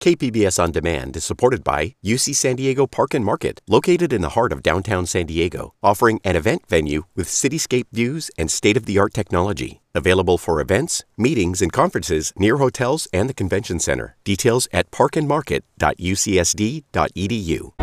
KPBS On Demand is supported by UC San Diego Park and Market, located in the heart of downtown San Diego, offering an event venue with cityscape views and state-of-the-art technology. Available for events, meetings, and conferences near hotels and the convention center. Details at parkandmarket.ucsd.edu.